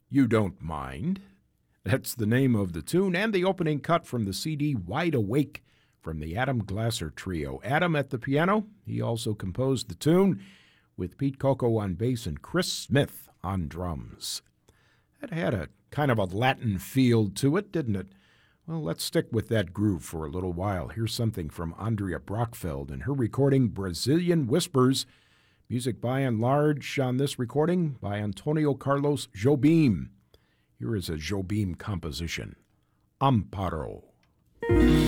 You Don't Mind. That's the name of the tune and the opening cut from the CD Wide Awake from the Adam Glasser Trio. Adam at the piano. He also composed the tune with Pete Coco on bass and Chris Smith on drums. That had a kind of a Latin feel to it, didn't it? Well, let's stick with that groove for a little while. Here's something from Andrea Brockfeld and her recording Brazilian Whispers. Music by and large on this recording by Antonio Carlos Jobim. Here is a Jobim composition, Amparo.